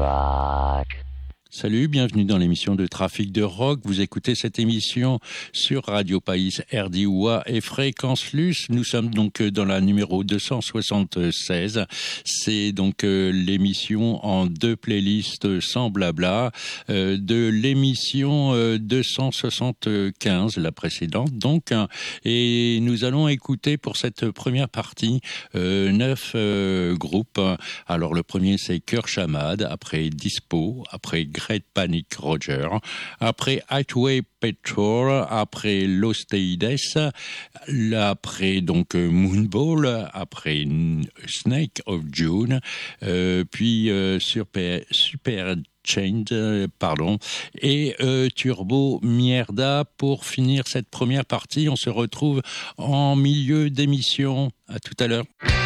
rock. Salut, bienvenue dans l'émission de Trafic de Rock. Vous écoutez cette émission sur Radio Pays, RDOA et Fréquence Luce. Nous sommes donc dans la numéro 276. C'est donc l'émission en deux playlists sans blabla de l'émission 275, la précédente donc. Et nous allons écouter pour cette première partie 9 groupes. Alors le premier c'est Cœur Chamade, après Dispo, après Great Panic Roger, après Highway Patrol, après Los Teides, après donc Moonball, après Snake of June, puis Super Chained, et Turbo Mierda pour finir cette première partie. On se retrouve en milieu d'émission. À tout à l'heure.